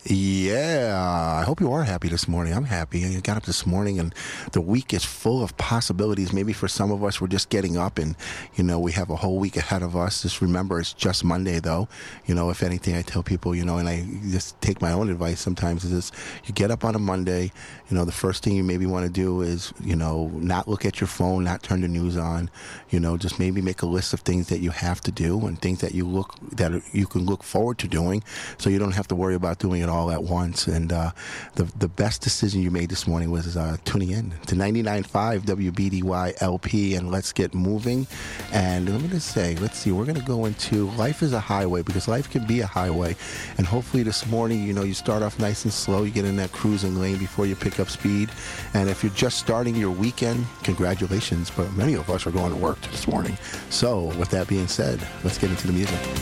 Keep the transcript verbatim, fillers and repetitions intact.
Yeah, I hope you are happy this morning. I'm happy. You got up this morning, and the week is full of possibilities. Maybe for some of us, we're just getting up, and you know we have a whole week ahead of us. Just remember, it's just Monday, though. You know, if anything, I tell people, you know, and I just take my own advice sometimes. Is this, you get up on a Monday. You know, the first thing you maybe want to do is, you know, not look at your phone, not turn the news on. You know, just maybe make a list of things that you have to do and things that you look that you can look forward to doing, so you don't have to worry about doing it all at once. And uh, the the best decision you made this morning was uh, tuning in to ninety-nine point five W B D Y L P, and let's get moving. And let me just say, let's see, we're going to go into life is a highway, because life can be a highway. And hopefully this morning, you know, you start off nice and slow, you get in that cruising lane before you pick up speed. And if you're just starting your weekend, congratulations, but many of us are going to work this morning. So with that being said, let's get into the music.